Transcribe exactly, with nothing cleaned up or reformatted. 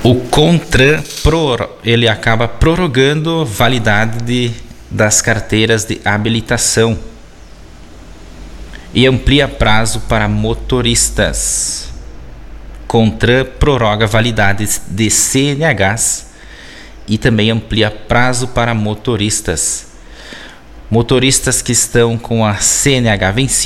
O CONTRAN pror- ele acaba prorrogando validade de, das carteiras de habilitação e amplia prazo para motoristas. CONTRAN prorroga validades de C N Hs e também amplia prazo para motoristas. Motoristas que estão com a C N H vencida